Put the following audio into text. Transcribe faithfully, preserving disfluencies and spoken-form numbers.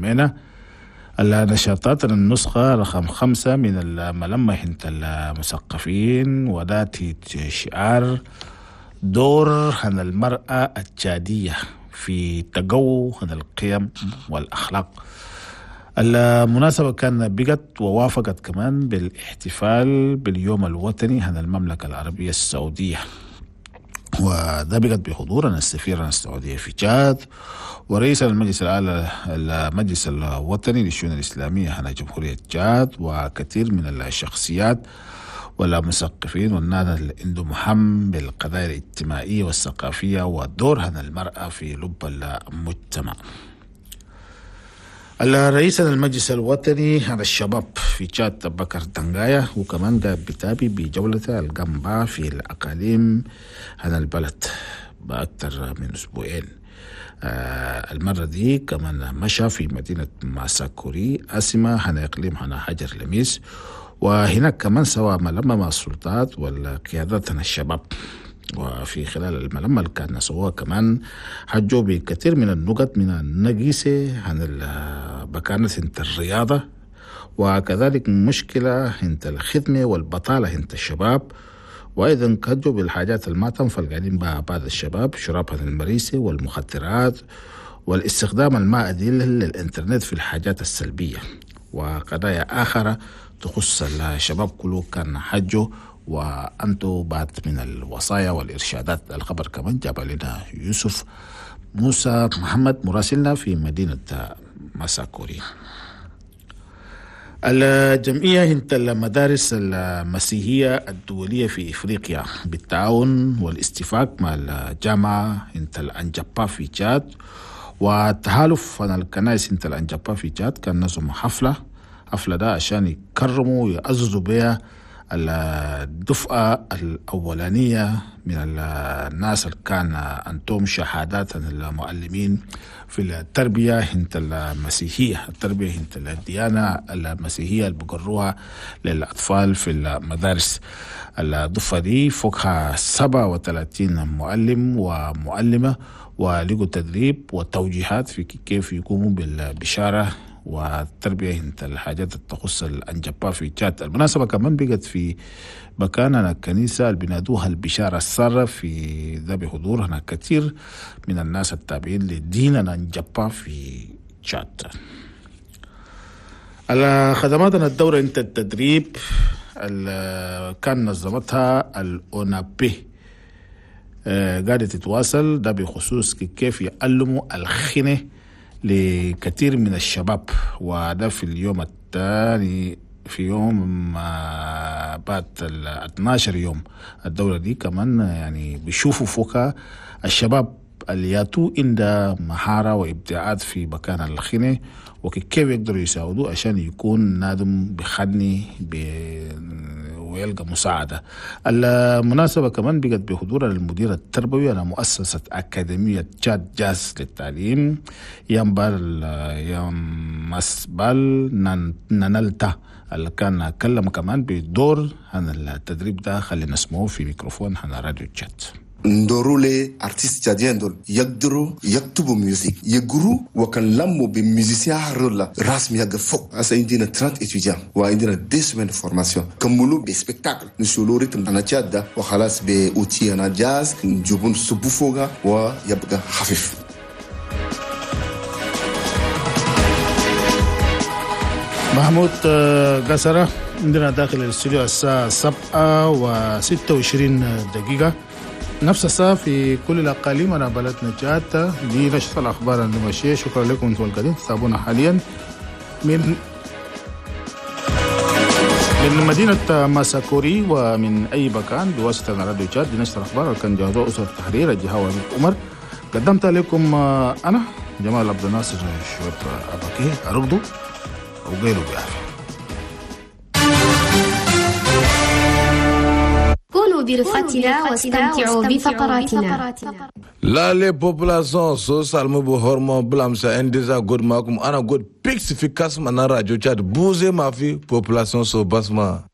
جمينة. النشاطات النسخة رقم خمسة من الملمح انت المثقفين وذاتي شعار دور عن المرأة الجادية في تقوى عن القيم والأخلاق. المناسبة كان بقت ووافقت كمان بالاحتفال باليوم الوطني عن المملكة العربية السعودية، وده بقت بحضور السفيرة السعودية في تشاد ورئيس المجلس الأعلى المجلس الوطني للشؤون الإسلامية عن جمهورية تشاد وكثير من الشخصيات والمثقفين والناس اللي عندهم مهم بالقضايا الاجتماعية والثقافية والدور عن المرأة في لب المجتمع. الرئيس المجلس الوطني على الشباب في تشاد بكر دنغايا وكمان قام بتابي بجولته القام في الأقاليم عن البلد بأكثر من أسبوعين. آه المرة دي كمان مشى في مدينة ماساكوري أسمة عن إقليم عن حجر لميس، وهناك كمان سوى ملمة مع السلطات والقيادات عن الشباب. وفي خلال الملمة اللي كان سواه كمان حجوا بكثير من النقط من النقيسة عن بكانة انت الرياضة، وكذلك مشكلة انت الخدمة والبطالة انت الشباب، وأيضا حجوا بالحاجات اللي ما تنفع قاعدين بها بعض الشباب، شراب المريسة والمخدرات والاستخدام الماء أديل للإنترنت في الحاجات السلبية وقضايا آخرة تخص الشباب كله كان حجوا. وأنتو بعد من الوصايا والإرشادات الخبر كمان جاب لنا يوسف موسى محمد مراسلنا في مدينة ماساكوري. الجمعية انت المدارس المسيحية الدولية في إفريقيا بالتعاون والاستفاق مع الجامعة انت الأنجابا في تشاد والتحالف عن الكنائس انت الأنجابا في تشاد كان نظم حفلة حفلة ده عشان يكرموا ويعززوا بها الدفعة الأولانية من الناس اللي كان أنتم شهادات المعلمين في التربية هنت المسيحية، التربية هنت الديانة المسيحية اللي بقروها للأطفال في المدارس. الدفعة دي فوقها سبعة وثلاثين معلم ومعلمة ولقوا تدريب وتوجيهات في كيف يقوموا بالبشارة والتربية انت الحاجات التخص الأنجباء في تشاد. المناسبة كمان بقت في مكاننا الكنيسة اللي بنادوها البشارة السارة في ذا بحضور هنا كثير من الناس التابعين لدين الأنجباء في تشاد. على خدماتنا الدورة انت التدريب كان نظمتها الأونابي قاعدة تتواصل ده بخصوص كيف يعلموا الخنة لكثير من الشباب، وده في اليوم الثاني في يوم بعد ال اثني عشر يوم. الدولة دي كمان يعني بيشوفوا فوقها الشباب اللي ياتوا عند مهارة وإبداعات في مكان الخنة وكيف يقدروا يساعدوا عشان يكون نادم بخدني ويلقى مساعدة. المناسبة كمان بقت بحضور المدير التربوي على مؤسسة أكاديمية تشاد جاز للتعليم يامبال يام مسبال نانلتا اللي كان كلم كمان بدور عن التدريب ده. خلينا نسمعه في ميكروفون عن راديو تشاد. ndorule artiste tchadien dol yagdro yaktubu music yeguru wakan lammo be musicien harola rasmi yag fok asa indina trente étudiants wa indina deux semaines de formation kamulu be spectacle sur le rythme na tchada wa khalas be outils na jazz njubun subufoga wa yabqa khafif. محمود قسرة عندنا داخل الاستوديو الساعة سبعة وستة وعشرين دقيقة نفس الساعة في كل الأقاليم. أنا بلدنا تشاد دي نشرة الأخبار النماشية. شكرا لكم أنتم القاعدين تتابعونا حاليا من من مدينة ماساكوري ومن أي مكان بواسطة راديو تشاد. دي نشرة الأخبار كان جهزوا أسرة التحرير الجهاوي عمر. قدمت لكم أنا جمال عبد الناصر شوية أباكيه أرقدوا وقيلوا بعافية. كونوا برفقتنا واستمتعوا بفقراتنا. لا لي بوبولاسيون سوسال مو بهرمون بلامسا انديزا غود ماكم انا غود بيكس في كاسما نا راديو تشاد بوزي ما في بوبولاسيون سو باسما